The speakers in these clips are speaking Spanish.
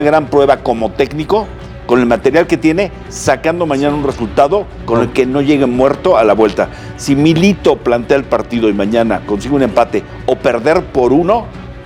gran prueba como técnico, con el material que tiene, sacando mañana un resultado con el que no llegue muerto a la vuelta. Si Milito plantea el partido y mañana consigue un empate o perder por 1,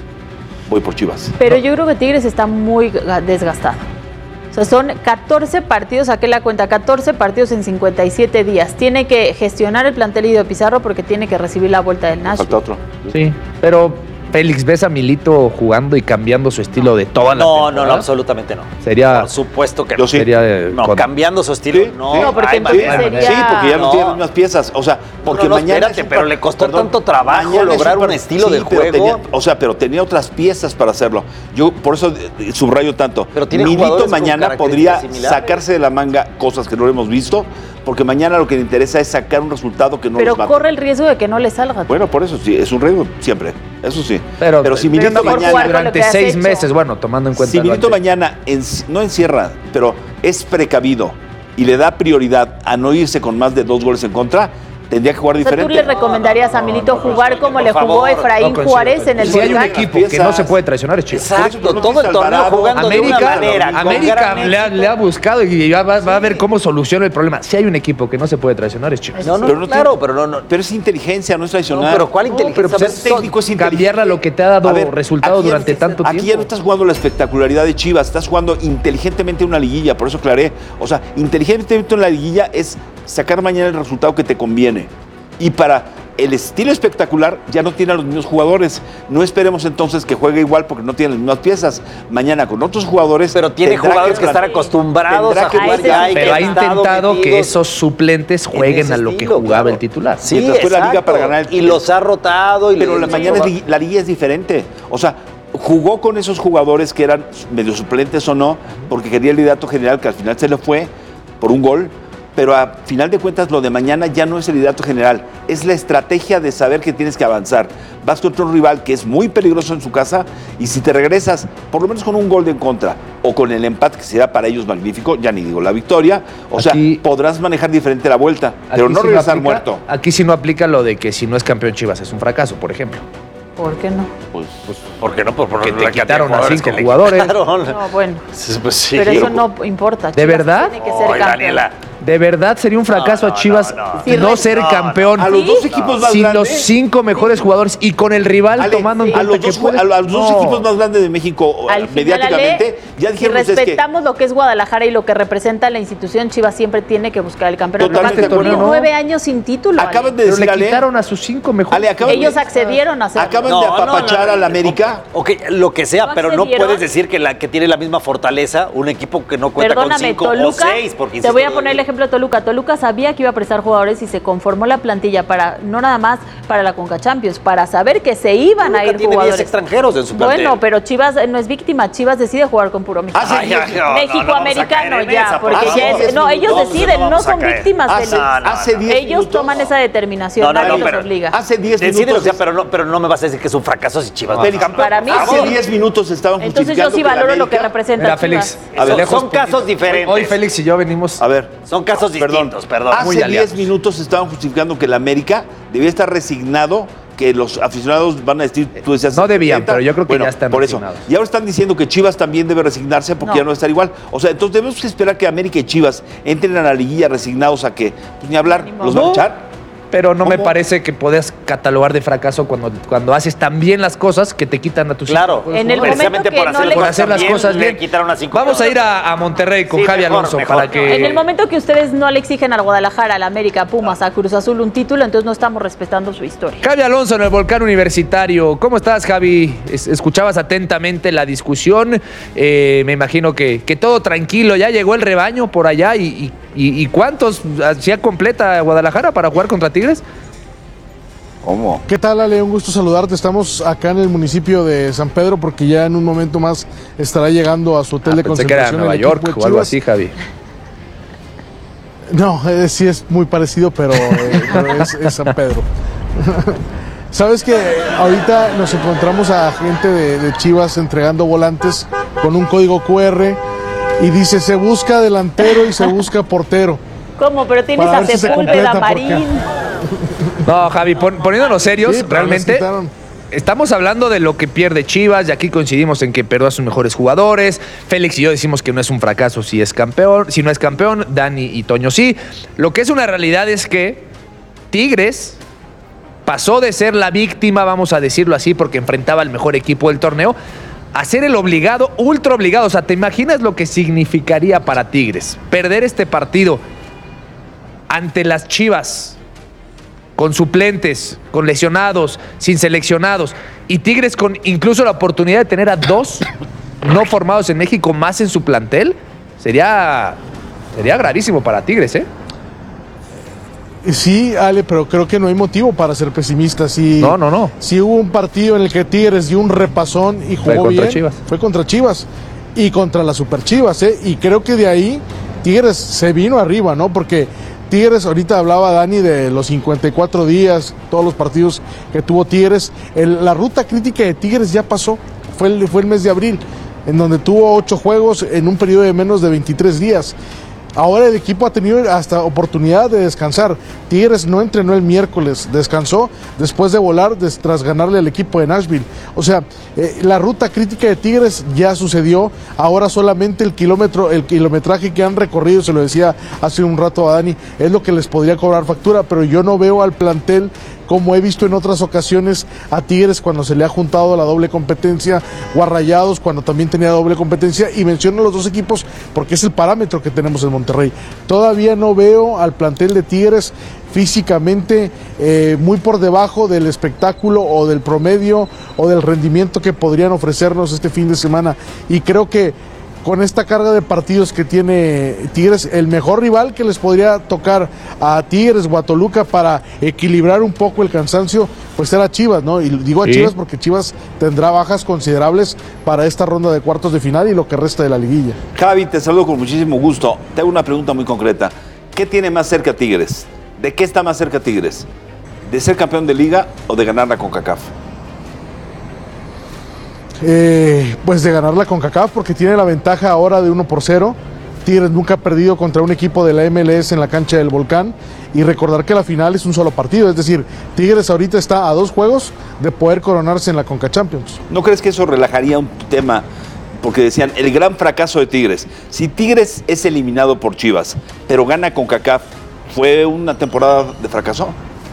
voy por Chivas. Pero yo creo que Tigres está muy desgastado. O sea, son 14 partidos, saqué la cuenta, 14 partidos en 57 días. Tiene que gestionar el plantel de Pizarro porque tiene que recibir la vuelta del Nashville. Falta otro. Sí, pero Félix, ¿ves a Milito jugando y cambiando su estilo de toda la temporada? No, absolutamente no. Sería... Por supuesto que Yo no. sí. Sería Cambiando su estilo, ¿Sí? no. No, porque entonces sería... Sí, porque ya no tiene las mismas piezas. O sea, porque mañana... Espérate, pero le costó tanto trabajo lograr un estilo de juego. Pero tenía otras piezas para hacerlo. Yo por eso subrayo tanto. Pero tiene Milito jugadores mañana con podría características sacarse de la manga cosas que no lo hemos visto, porque mañana lo que le interesa es sacar un resultado que no Pero los mate. corre el riesgo de que no le salga. Bueno, por eso sí, es un riesgo siempre. Eso sí. Pero si Milito mejor mañana... jugar con lo durante que has 6 hecho. meses, bueno, tomando en cuenta... Si Milito mañana no encierra, pero es precavido y le da prioridad a no irse con más de 2 goles en contra, tendría que jugar O sea, diferente. ¿tú le recomendarías a Milito jugar como le jugó Efraín Juárez en el Si hay un Volcán? equipo que no se puede traicionar, es Chivas. Exacto, todo el torneo jugando de una manera. América le ha buscado y va a ver cómo soluciona el problema. Si hay un equipo que no se puede traicionar, es Chivas. Pero es inteligencia, no es traicionar. Pero ¿cuál inteligencia? Pero ser técnico es inteligente. Cambiarla lo que te ha dado resultados durante tanto tiempo. Aquí ya no estás jugando la espectacularidad de Chivas, estás jugando inteligentemente una liguilla, por eso aclaré. O sea, inteligentemente una liguilla es sacar mañana el resultado que te conviene. Y para el estilo espectacular ya no tiene a los mismos jugadores. No esperemos entonces que juegue igual porque no tiene las mismas piezas. Mañana con otros jugadores... Pero tiene jugadores que están acostumbrados a jugar ya. Pero ha intentado que esos suplentes jueguen a lo que jugaba el titular. Sí, exacto. La liga para ganar y los ha rotado. Pero la liga es diferente. O sea, jugó con esos jugadores que eran medio suplentes o no, porque quería el liderato general, que al final se le fue por un gol. Pero a final de cuentas lo de mañana ya no es el liderato general, es la estrategia de saber que tienes que avanzar. Vas contra un rival que es muy peligroso en su casa y si te regresas por lo menos con un gol de en contra o con el empate que será para ellos magnífico, ya ni digo la victoria, podrás manejar diferente la vuelta, pero no regresar muerto. Aquí sí no aplica lo de que si no es campeón Chivas es un fracaso, por ejemplo. ¿Por qué no? Pues ¿por qué no? Porque te quitaron a 5 jugadores. No, bueno. Pues sí. Pero eso no importa. ¿De verdad? Tiene que ser campeón. Daniela. ¿De verdad sería un fracaso a Chivas no ser campeón? A los dos equipos más sin grandes. los 5 mejores jugadores y con el rival tomando en a cuenta los que dos, puede. a los dos equipos más grandes de México Al final, mediáticamente, ya dijeron si respetamos lo que es Guadalajara y lo que representa la institución, Chivas siempre tiene que buscar el campeonato. Totalmente de acuerdo. 9 años sin título. Acaban de Pero decir, le quitaron a sus 5 mejores. Ellos accedieron a hacerlo. Acaban de apapachar a la América. Ok, lo que sea, pero no accedieron. puedes decir que tiene la misma fortaleza un equipo que no cuenta Perdóname, con 5 o Toluca, 6. te voy a poner el ejemplo de Toluca. Toluca sabía que iba a prestar jugadores y se conformó la plantilla para, no nada más para la Conca Champions, para saber que se iban a ir tiene jugadores. 10 extranjeros en su plantel. Bueno, pero Chivas no es víctima, Chivas decide jugar con puro mexicano. México-americano ya, porque ya es, no, ellos deciden, no son víctimas de ellos toman esa determinación, nadie los obliga. Hace 10 Decídelo, minutos. pero no me vas a decir que es un fracaso si Chivas Félix, va a para mí hace sí. 10 minutos estaban Entonces justificando yo sí que la valoro lo que América- representa Mira, Chivas. Félix, Son casos diferentes. Hoy Félix y yo venimos A ver. Son casos distintos, perdón. Muy Hace aliados. 10 minutos estaban justificando que la América debía estar resignado, que los aficionados van a decir, tú decías... No debían, 70. pero yo creo que Bueno, ya están por eso. resignados. Y ahora están diciendo que Chivas también debe resignarse porque No. ya no va a estar igual. O sea, entonces debemos esperar que América y Chivas entren a la liguilla resignados a que, pues ni hablar, los van a echar. Pero no me ¿Cómo? parece que puedas catalogar de fracaso cuando haces tan bien las cosas que te quitan a tus Claro. hijos. En el Precisamente momento que no le- por hacer las cosas bien. le quitaron a 5. Vamos a ir a Monterrey con Sí, Javi mejor, Alonso mejor. para que... En el momento que ustedes no le exigen al Guadalajara, al América, a Pumas, a Cruz Azul un título, entonces no estamos respetando su historia. Javi Alonso en el Volcán Universitario. ¿Cómo estás, Javi? Escuchabas atentamente la discusión. Me imagino que todo tranquilo. Ya llegó el rebaño por allá. ¿Y cuántos hacía completa Guadalajara para jugar contra Tigres? ¿Cómo? ¿Qué tal, Ale? Un gusto saludarte. Estamos acá en el municipio de San Pedro porque ya en un momento más estará llegando a su hotel de Pensé que era concentración. Nueva el equipo York de o algo Chivas. así, Javi. No, sí es muy parecido, pero es San Pedro. Sabes que ahorita nos encontramos a gente de Chivas entregando volantes con un código QR y dice se busca delantero y se busca portero. ¿Cómo? Pero tienes Para a ver si se Sepúlveda, completa, Marín. No, Javi, poniéndonos serios, Sí, pero realmente les quitaron. estamos hablando de lo que pierde Chivas, y aquí coincidimos en que perdió a sus mejores jugadores. Félix y yo decimos que no es un fracaso si es campeón, si no es campeón. Dani y Toño sí. Lo que es una realidad es que Tigres pasó de ser la víctima, vamos a decirlo así, porque enfrentaba al mejor equipo del torneo, a ser el obligado, ultra obligado. O sea, ¿te imaginas lo que significaría para Tigres perder este partido ante las Chivas, con suplentes, con lesionados, sin seleccionados, y Tigres con incluso la oportunidad de tener a 2 no formados en México más en su plantel? Sería gravísimo para Tigres, ¿eh? Sí, Ale, pero creo que no hay motivo para ser pesimista. No. Si hubo un partido en el que Tigres dio un repasón y jugó bien, fue contra Chivas y contra las Super Chivas, ¿eh? Y creo que de ahí Tigres se vino arriba, ¿no? Porque Tigres, ahorita hablaba Dani de los 54 días, todos los partidos que tuvo Tigres. La ruta crítica de Tigres ya pasó, fue el mes de abril, en donde tuvo 8 juegos en un periodo de menos de 23 días. Ahora el equipo ha tenido hasta oportunidad de descansar. Tigres no entrenó el miércoles, descansó después de volar tras ganarle al equipo de Nashville. O sea, la ruta crítica de Tigres ya sucedió. Ahora solamente el kilometraje que han recorrido, se lo decía hace un rato a Dani, es lo que les podría cobrar factura, pero yo no veo al plantel como he visto en otras ocasiones a Tigres cuando se le ha juntado la doble competencia, o a Rayados cuando también tenía doble competencia, y menciono los dos equipos porque es el parámetro que tenemos en Monterrey. Todavía no veo al plantel de Tigres físicamente muy por debajo del espectáculo o del promedio o del rendimiento que podrían ofrecernos este fin de semana, y creo que con esta carga de partidos que tiene Tigres, el mejor rival que les podría tocar a Tigres o a Toluca para equilibrar un poco el cansancio, pues era Chivas, ¿no? Y digo a Chivas porque Chivas tendrá bajas considerables para esta ronda de cuartos de final y lo que resta de la liguilla. Javi, te saludo con muchísimo gusto. Te hago una pregunta muy concreta. ¿Qué tiene más cerca Tigres? ¿De qué está más cerca Tigres? ¿De ser campeón de liga o de ganar la CONCACAF? Pues de ganar la CONCACAF, porque tiene la ventaja ahora de 1-0. Tigres nunca ha perdido contra un equipo de la MLS en la cancha del Volcán, y recordar que la final es un solo partido, es decir, Tigres ahorita está a 2 juegos de poder coronarse en la CONCA Champions. ¿No crees que eso relajaría un tema? Porque decían, el gran fracaso de Tigres. Si Tigres es eliminado por Chivas, pero gana CONCACAF, ¿fue una temporada de fracaso?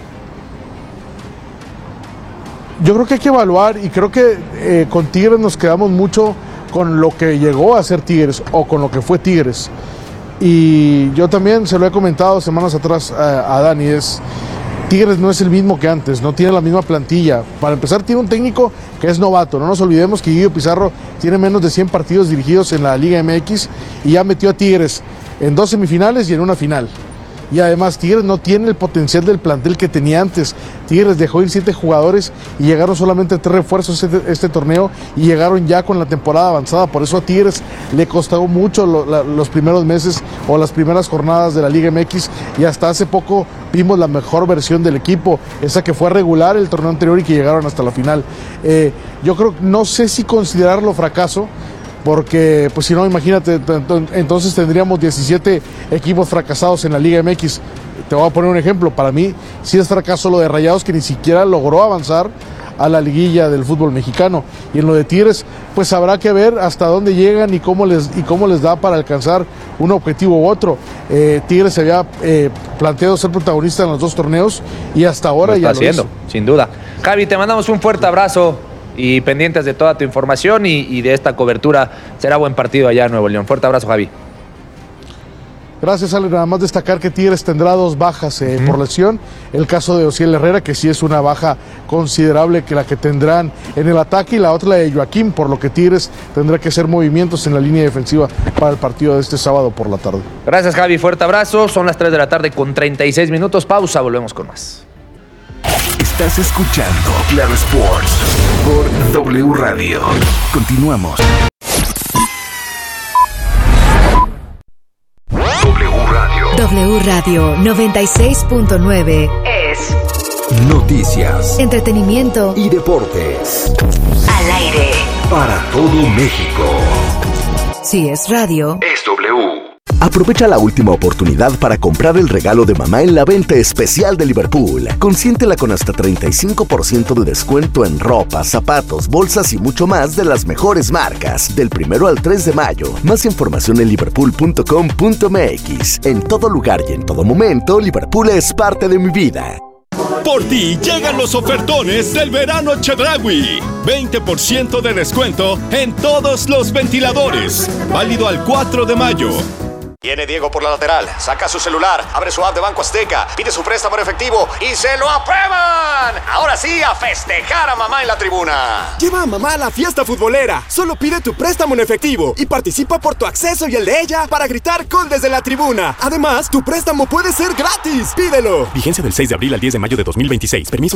Yo creo que hay que evaluar, y creo que con Tigres nos quedamos mucho con lo que llegó a ser Tigres o con lo que fue Tigres. Y yo también se lo he comentado semanas atrás a Dani, Tigres no es el mismo que antes, no tiene la misma plantilla. Para empezar, tiene un técnico que es novato. No nos olvidemos que Guido Pizarro tiene menos de 100 partidos dirigidos en la Liga MX y ya metió a Tigres en 2 semifinales y en una final. Y además Tigres no tiene el potencial del plantel que tenía antes. Tigres dejó ir 7 jugadores y llegaron solamente 3 refuerzos este torneo, y llegaron ya con la temporada avanzada. Por eso a Tigres le costó mucho los primeros meses o las primeras jornadas de la Liga MX, y hasta hace poco vimos la mejor versión del equipo, esa que fue regular el torneo anterior y que llegaron hasta la final. Yo creo, no sé si considerarlo fracaso, porque pues si no, imagínate, entonces tendríamos 17 equipos fracasados en la Liga MX. Te voy a poner un ejemplo. Para mí sí es fracaso lo de Rayados, que ni siquiera logró avanzar a la liguilla del fútbol mexicano. Y en lo de Tigres, pues habrá que ver hasta dónde llegan y cómo les da para alcanzar un objetivo u otro. Tigres se había planteado ser protagonista en los 2 torneos y hasta ahora ya lo hizo. Sin duda. Javi, te mandamos un fuerte abrazo y pendientes de toda tu información y de esta cobertura. Será buen partido allá en Nuevo León. Fuerte abrazo, Javi. Gracias, Ale. Nada más destacar que Tigres tendrá 2 bajas por lesión. El caso de Osiel Herrera, que sí es una baja considerable que la que tendrán en el ataque, y la otra la de Joaquín, por lo que Tigres tendrá que hacer movimientos en la línea defensiva para el partido de este sábado por la tarde. Gracias, Javi. Fuerte abrazo. Son las 3 de la tarde con 36 minutos. Pausa. Volvemos con más. Estás escuchando Claro Sports por W Radio. Continuamos. W Radio 96.9 es noticias, entretenimiento y deportes. Al aire Para todo México. Si es radio, Es W. Aprovecha la última oportunidad para comprar el regalo de mamá en la venta especial de Liverpool. Consiéntela con hasta 35% de descuento en ropa, zapatos, bolsas y mucho más de las mejores marcas. Del 1 al 3 de mayo. Más información en liverpool.com.mx. En todo lugar y en todo momento, Liverpool es parte de mi vida. Por ti llegan los ofertones del verano Chedraui. 20% de descuento en todos los ventiladores. Válido al 4 de mayo. Viene Diego por la lateral, saca su celular, abre su app de Banco Azteca, pide su préstamo en efectivo y ¡se lo aprueban! Ahora sí, a festejar a mamá en la tribuna. Lleva a mamá a la fiesta futbolera. Solo pide tu préstamo en efectivo y participa por tu acceso y el de ella para gritar gol desde la tribuna. Además, tu préstamo puede ser gratis. ¡Pídelo! Vigencia del 6 de abril al 10 de mayo de 2026. Permiso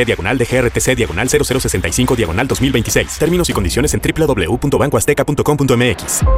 Segov-SG/DGRTC/0065/2026. Términos y condiciones en www.bancoazteca.com.mx.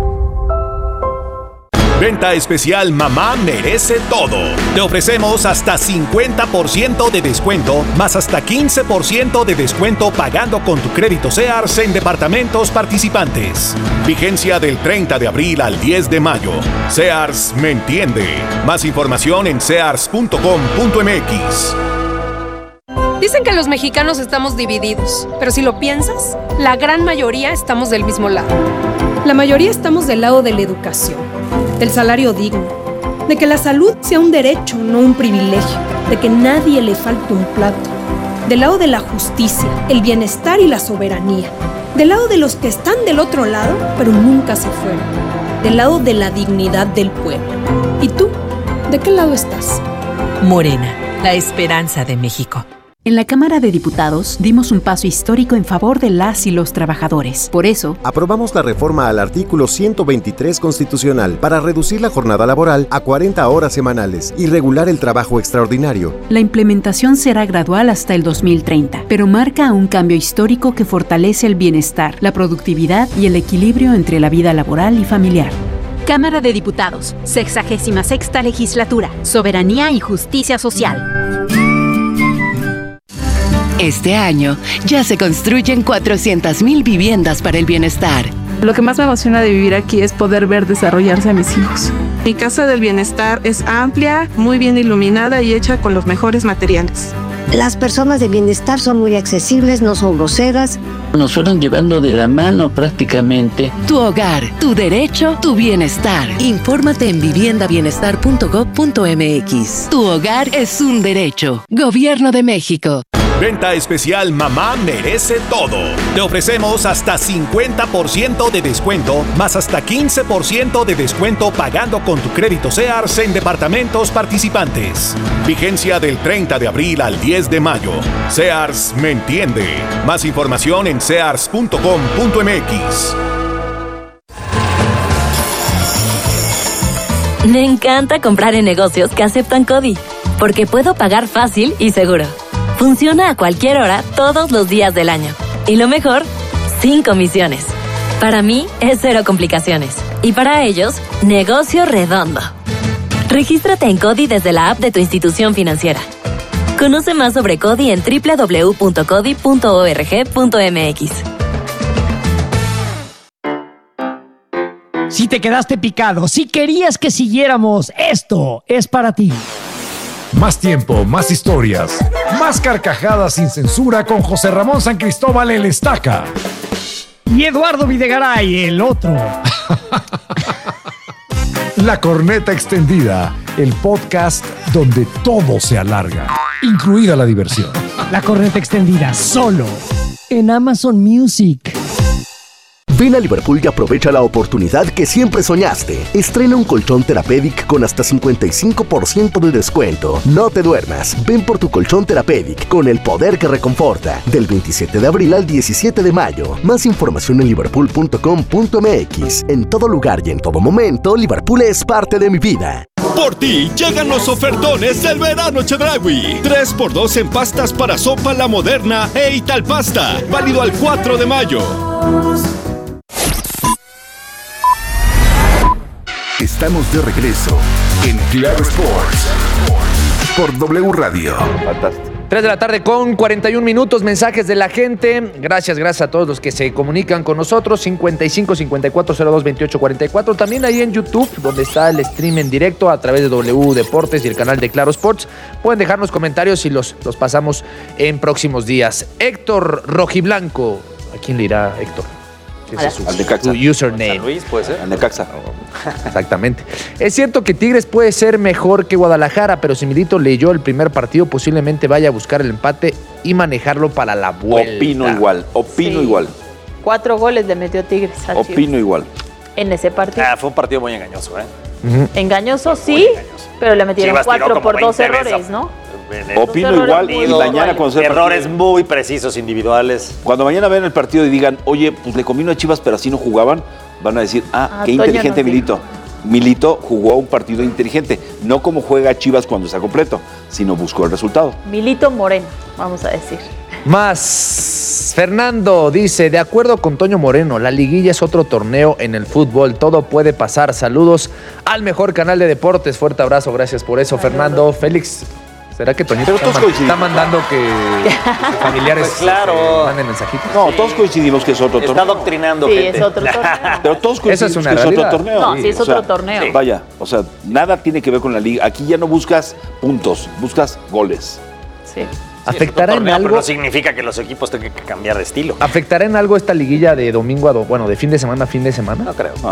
Venta especial Mamá Merece Todo. Te ofrecemos hasta 50% de descuento, más hasta 15% de descuento pagando con tu crédito Sears en departamentos participantes. Vigencia del 30 de abril al 10 de mayo. Sears me entiende. Más información en sears.com.mx. Dicen que los mexicanos estamos divididos, pero si lo piensas, la gran mayoría estamos del mismo lado. La mayoría estamos del lado de la educación, del salario digno, de que la salud sea un derecho, no un privilegio, de que nadie le falte un plato, del lado de la justicia, el bienestar y la soberanía, del lado de los que están del otro lado, pero nunca se fueron, del lado de la dignidad del pueblo. ¿Y tú? ¿De qué lado estás? Morena, la esperanza de México. En la Cámara de Diputados dimos un paso histórico en favor de las y los trabajadores. Por eso, aprobamos la reforma al artículo 123 constitucional para reducir la jornada laboral a 40 horas semanales y regular el trabajo extraordinario. La implementación será gradual hasta el 2030, pero marca un cambio histórico que fortalece el bienestar, la productividad y el equilibrio entre la vida laboral y familiar. Cámara de Diputados, 66ª Legislatura, Soberanía y Justicia Social. Este año ya se construyen 400,000 viviendas para el bienestar. Lo que más me emociona de vivir aquí es poder ver desarrollarse a mis hijos. Mi casa del bienestar es amplia, muy bien iluminada y hecha con los mejores materiales. Las personas de bienestar son muy accesibles, no son groseras. Nos fueron llevando de la mano prácticamente. Tu hogar, tu derecho, tu bienestar. Infórmate en viviendabienestar.gov.mx. Tu hogar es un derecho. Gobierno de México. Venta especial Mamá Merece Todo. Te ofrecemos hasta 50% de descuento, más hasta 15% de descuento pagando con tu crédito Sears en departamentos participantes. Vigencia del 30 de abril al 10 de mayo. Sears me entiende. Más información en sears.com.mx. Me encanta comprar en negocios que aceptan CODI, porque puedo pagar fácil y seguro. Funciona a cualquier hora, todos los días del año. Y lo mejor, sin comisiones. Para mí, es cero complicaciones. Y para ellos, negocio redondo. Regístrate en CODI desde la app de tu institución financiera. Conoce más sobre CODI en www.codi.org.mx. Si te quedaste picado, si querías que siguiéramos, esto es para ti. Más tiempo, más historias, más carcajadas sin censura con José Ramón San Cristóbal el Estaca. Y Eduardo Videgaray, el otro. La Corneta Extendida, el podcast donde todo se alarga, incluida la diversión. La Corneta Extendida, solo en Amazon Music. Ven a Liverpool y aprovecha la oportunidad que siempre soñaste. Estrena un colchón Therapeutic con hasta 55% de descuento. No te duermas. Ven por tu colchón Therapeutic con el poder que reconforta. Del 27 de abril al 17 de mayo. Más información en liverpool.com.mx. En todo lugar y en todo momento, Liverpool es parte de mi vida. Por ti llegan los ofertones del verano Chedraui. 3x2 en pastas para sopa La Moderna e Italpasta. Válido al 4 de mayo. Estamos de regreso en Claro Sports por W Radio. Fantástico. 3 de la tarde con 41 minutos, mensajes de la gente. Gracias a todos los que se comunican con nosotros. 55 54 02 28 44. También ahí en YouTube, donde está el stream en directo a través de W Deportes y el canal de Claro Sports. Pueden dejarnos comentarios y los pasamos en próximos días. Héctor Rojiblanco. ¿A quién le irá Héctor? Ese es al Necaxa. su username. San Luis, puede ser. Al Necaxa. Exactamente. Es cierto que Tigres puede ser mejor que Guadalajara, pero si Milito leyó el primer partido, posiblemente vaya a buscar el empate y manejarlo para la vuelta. Opino igual. 4 goles le metió Tigres a Chivas. Opino igual. En ese partido. Fue un partido muy engañoso, Engañoso, sí, pero le metieron 4 por 2 errores, ¿no? Opino igual y mañana cuando sea errores muy precisos individuales. Cuando mañana vean el partido y digan, oye, pues le convino a Chivas, pero así no jugaban, van a decir, qué inteligente Milito. Milito jugó un partido inteligente, no como juega Chivas cuando está completo, sino buscó el resultado. Milito Moreno, vamos a decir. Más. Fernando dice, de acuerdo con Toño Moreno, la liguilla es otro torneo en el fútbol, todo puede pasar. Saludos al mejor canal de deportes, fuerte abrazo, gracias por eso, Fernando. Félix, ¿será que Toñito está mandando que sus familiares manden mensajitos? No, todos coincidimos que es otro torneo. Está adoctrinando gente. Es otro torneo. Pero todos coincidimos que es otro torneo. No, sí, es otro torneo. Vaya, o sea, nada tiene que ver con la liga. Aquí ya no buscas puntos, buscas goles. Sí. ¿Afectará en algo? Pero no significa que los equipos tengan que cambiar de estilo. ¿Afectará en algo esta liguilla de domingo a de fin de semana a fin de semana? No creo.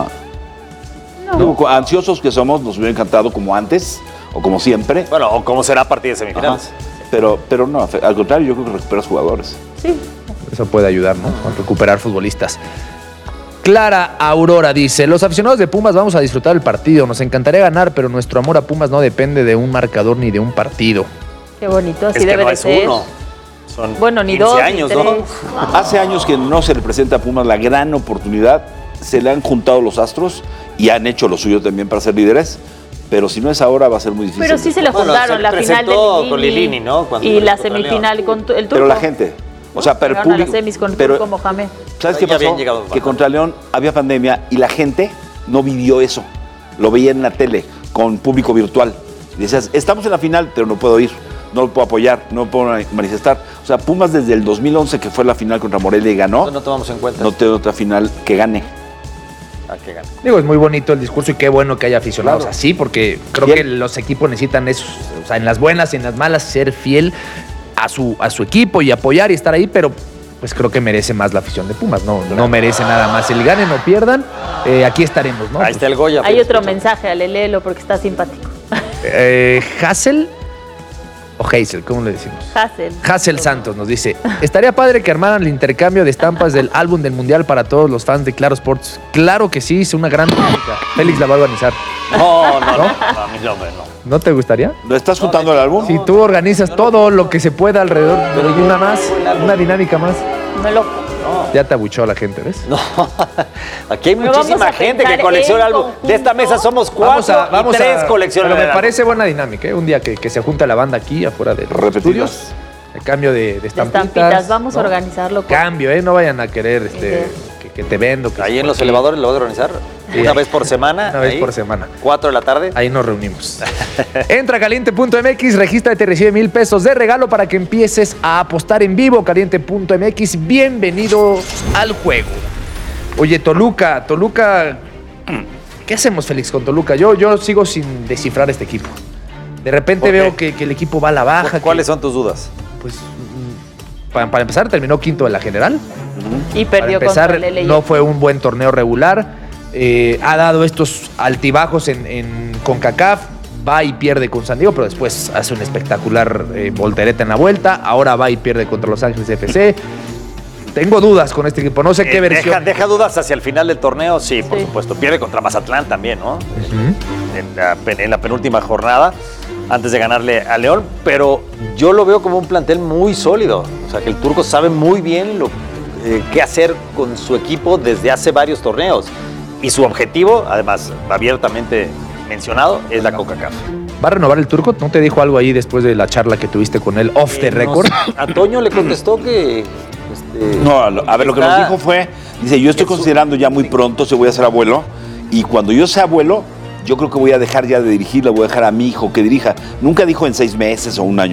No. Ansiosos que somos, nos hubiera encantado como antes o como siempre. Bueno, o como será a partir de semifinales. Pero no, al contrario, yo creo que recuperas jugadores. Sí. Eso puede ayudar, ¿no? A recuperar futbolistas. Clara Aurora dice, los aficionados de Pumas vamos a disfrutar el partido. Nos encantaría ganar, pero nuestro amor a Pumas no depende de un marcador ni de un partido. Qué bonito, así es que debe no de es ser. Uno. Son bueno, ni 15 2 años, ni 3. ¿no? Hace años que no se le presenta a Pumas la gran oportunidad. Se le han juntado los astros y han hecho lo suyo también para ser líderes. Pero si no es ahora, va a ser muy difícil. Pero sí se le juntaron la final de Lilini, con Lilini, ¿no? Y la semifinal con el Turco. Pero la gente, o sea, pero el público. Las semis con Turco Mohamed. ¿Sabes qué pasó? Que contra León había pandemia y la gente no vivió eso. Lo veía en la tele, con público virtual. Y decías, estamos en la final, pero no puedo ir. No lo puedo apoyar, no lo puedo manifestar. O sea, Pumas desde el 2011, que fue la final contra Morelia y ganó. Eso no tomamos en cuenta. No tiene otra final que gane. Que gane. Digo, es muy bonito el discurso y qué bueno que haya aficionados así, porque creo que los equipos necesitan eso. O sea, en las buenas y en las malas, ser fiel a su equipo y apoyar y estar ahí, pero pues creo que merece más la afición de Pumas. No merece nada más. El ganen o pierdan, aquí estaremos, ¿no? Ahí está el Goya. Hay otro mensaje, léelo porque está simpático. Hassel o Hazel, ¿cómo le decimos? Hassel Santos nos dice, estaría padre que armaran el intercambio de estampas del álbum del Mundial para todos los fans de Claro Sports. Claro que sí, es una gran dinámica. Félix la va a organizar. No, a mí no. ¿No te gustaría? ¿Lo estás juntando el álbum? Si tú organizas todo lo que se pueda alrededor, pero una dinámica más. Ya te abuchó la gente, ¿ves? No, aquí hay muchísima gente que colecciona álbum. De esta mesa somos 4 y 3 coleccionan. Pero me parece buena dinámica, ¿eh? Un día que se junta la banda aquí afuera de los estudios. El cambio de estampitas. Vamos a organizarlo. Cambio, ¿eh? No vayan a querer que te vendo. Ahí en los elevadores lo voy a organizar. Una vez por semana. Una vez por semana. 4 de la tarde. Ahí nos reunimos. Entra a caliente.mx, regístrate y recibe $1,000 de regalo para que empieces a apostar en vivo. Caliente.mx, bienvenidos al juego. Oye, Toluca, ¿qué hacemos, Félix, con Toluca? Yo sigo sin descifrar este equipo. De repente veo que el equipo va a la baja. ¿Cuáles son tus dudas? Pues, para empezar, terminó quinto de la general. Y perdió contra el LA. No fue un buen torneo regular. Ha dado estos altibajos en CONCACAF. Va y pierde con San Diego, pero después hace un espectacular voltereta en la vuelta. Ahora va y pierde contra Los Ángeles FC. Tengo dudas con este equipo. No sé qué versión. Deja dudas hacia el final del torneo. Sí, por supuesto. Pierde contra Mazatlán también, ¿no? En la penúltima jornada, antes de ganarle a León. Pero yo lo veo como un plantel muy sólido. O sea, que el Turco sabe muy bien qué hacer con su equipo desde hace varios torneos. Y su objetivo, además abiertamente mencionado, es la CONCACAF. ¿Va a renovar el Turco? ¿No te dijo algo ahí después de la charla que tuviste con él off the record? A Toño le contestó que... No, a ver, lo que nos dijo fue, dice, yo estoy considerando ya muy pronto si voy a ser abuelo, y cuando yo sea abuelo, yo creo que voy a dejar ya de dirigir, le voy a dejar a mi hijo que dirija. Nunca dijo en 6 meses o un año.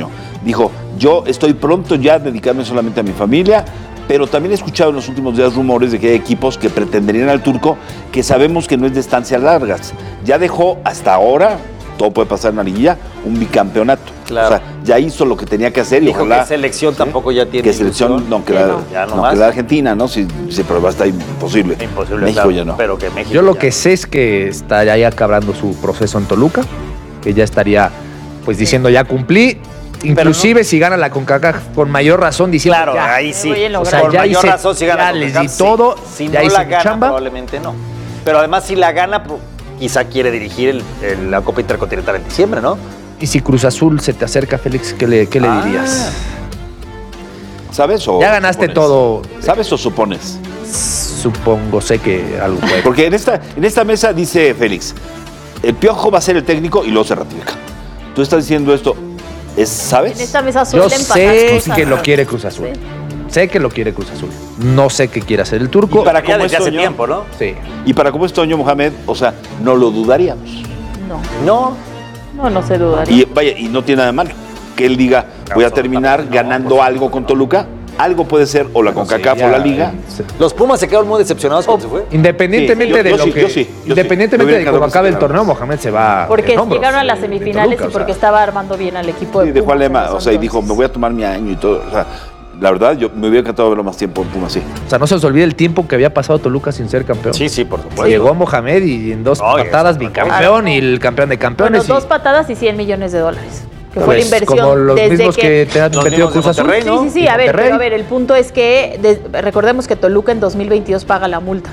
Dijo, yo estoy pronto ya a dedicarme solamente a mi familia, pero también he escuchado en los últimos días rumores de que hay equipos que pretenderían al turco, que sabemos que no es de estancias largas. Ya dejó hasta ahora, todo puede pasar en la liguilla, un bicampeonato. Claro. O sea, ya hizo lo que tenía que hacer y Dijo ojalá... que selección tampoco ya tiene Que selección, no, que la Argentina, ¿no? Sí, pero va a estar imposible. Imposible, México claro, ya no. pero que México Yo lo ya que sé es que está ya acabando su proceso en Toluca, que ya estaría pues diciendo ya cumplí. Inclusive si gana la CONCACAF con mayor razón diciendo Claro, ya, ahí sí. O sea, con ya mayor hice, razón si gana ya la les CONCACAF, di todo, Si ya no hice la mi gana, chamba. probablemente no. Pero además si la gana, quizá quiere dirigir la Copa Intercontinental en diciembre, ¿no? Y si Cruz Azul se te acerca, Félix, ¿qué le dirías? ¿Sabes o Ya ganaste supones? todo. ¿Sabes o supones? Supongo, sé que algo puede. Porque en esta mesa dice Félix, el Piojo va a ser el técnico y luego se ratifica. Tú estás diciendo esto, ¿sabes? En esta mesa Yo suelen pasar sé cosas. que lo quiere Cruz Azul. Sí. Sé que lo quiere Cruz Azul. No sé qué quiere hacer el turco. Y para cómo es hace Toño, tiempo, ¿no? Sí. Y para cómo es Toño Mohamed, o sea, no lo dudaríamos. No se dudaría. Y vaya, y no tiene nada de malo. Que él diga, voy a terminar ganando algo con Toluca. Algo puede ser o la CONCACAF o la Liga. Los Pumas se quedaron muy decepcionados cuando se fue. Independientemente Sí, de yo lo sí, que. yo sí. Independientemente Me hubiera de quedado cómo acabe el decepcionado. torneo, Mohamed se va. Porque en hombros llegaron a las de semifinales Toluca, y porque estaba armando bien al equipo de Sí, dejó Pumas en Lema, ese o sea, y dijo, entonces. me voy a tomar mi año y todo. O sea, la verdad, yo me hubiera encantado verlo más tiempo en Pumas, sí. O sea, no se os olvide el tiempo que había pasado Toluca sin ser campeón. Sí, por supuesto. Llegó Mohamed y en dos patadas bicampeón y el campeón de Bueno, campeones. 2 patadas y 100 millones de dólares. Que fue la Pues, inversión como los desde mismos que te han Los metido mismos de Cruz Azul. Monterrey, ¿no? Sí, Y a ver, Monterrey. pero a ver, el punto es que recordemos que Toluca en 2022 paga la multa.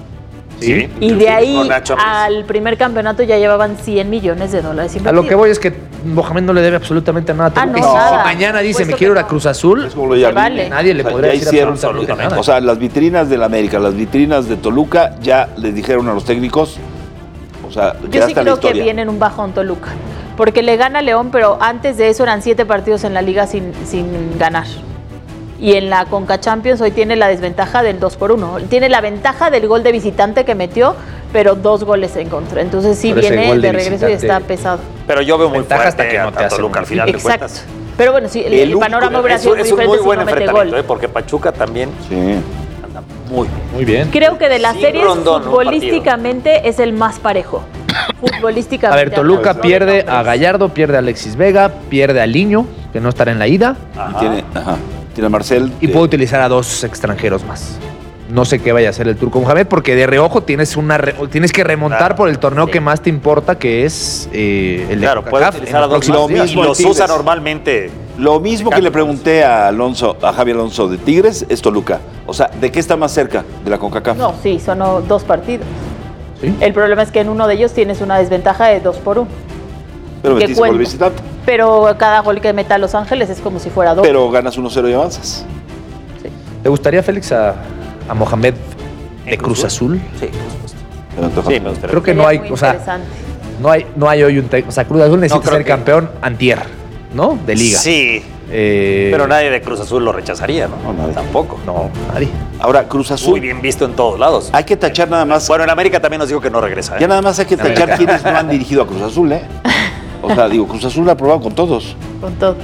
Sí. Y de ahí Con Nacho Ambriz. al primer campeonato ya llevaban 100 millones de dólares A lo invertidos. que voy es que Mohamed no le debe absolutamente nada a Toluca. no, Y si nada. mañana dice Puesto me quiero que ir a Cruz Azul, Es como lo de Jardine. vale. nadie le O sea, podría ya decir hicieron absolutamente nada. O sea, las vitrinas del América, las vitrinas de Toluca, ya les dijeron a los técnicos, o sea, Yo quedaste sí en la creo que historia. viene en un bajón Toluca. Porque le gana a León, pero antes de eso eran 7 partidos en la liga sin ganar. Y en la Conca Champions hoy tiene la desventaja del 2-1. Tiene la ventaja del gol de visitante que metió, pero 2 goles en contra. Entonces sí Pero ese viene gol de de regreso y visitante- está pesado. Pero yo veo muy Ventaja fuerte hasta que no te a hace Toluca al un final de Exacto. cuentas. Pero bueno, sí, el panorama hubiera sido muy Es un diferente muy si buen no mete enfrentamiento, gol. porque Pachuca también Sí. anda muy bien. Bien. Creo que de las Sin series, Rondón, un futbolísticamente es el más parejo. A Futbolísticamente. ver, Toluca hablando, pierde no de a nombres. Gallardo, pierde a Alexis Vega, pierde a Liño, que no estará en la ida, Y tiene a Marcel. y puede utilizar a 2 extranjeros más. No sé qué vaya a hacer el turco Mohamed, porque de reojo tienes que remontar Claro. por el torneo que más te importa, que es el de Claro, puede CONCACAF utilizar en a los dos próximos más días. y los Tigres. usa normalmente. Lo mismo que le pregunté a Javi Alonso de Tigres es Toluca. O sea, ¿de qué está más cerca? ¿De la CONCACAF? No, sí, son 2 partidos. ¿Sí? El problema es que en uno de ellos tienes una desventaja de 2-1. Pero que metiste gol cuenta. visitante. Pero cada gol que meta Los Ángeles es como si fuera 2. Pero ganas 1-0 y avanzas. ¿Te gustaría, Félix, a Mohamed de Cruz Azul? Sí, por supuesto. Pero antoja. Sí, me gustaría. Creo que no hay, o sea, no hay hoy un técnico. O sea, Cruz Azul necesita creo ser que- campeón antier, ¿no? De liga. Sí, Eh, pero nadie de Cruz Azul lo rechazaría, ¿no? No, nadie. Tampoco. No, nadie. Ahora, Cruz Azul. Muy bien visto en todos lados. Hay que tachar nada más. Bueno, en América también nos digo que no regresa. ¿eh? Ya nada más hay que tachar quienes no han dirigido a Cruz Azul, ¿eh? O sea, digo, Cruz Azul lo ha probado con todos. Con todos.